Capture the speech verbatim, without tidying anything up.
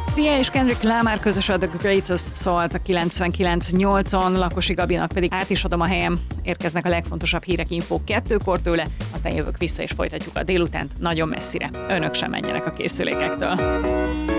Sia és Kendrick Lamar közös a The Greatest szólt a kilencvenkilenc nyolcon, Lakosi Gabinak pedig át is adom a helyem. Érkeznek a legfontosabb hírek, infók kettőkor tőle, aztán jövök vissza és folytatjuk a délutánt nagyon messzire. Önök sem menjenek a készülékektől.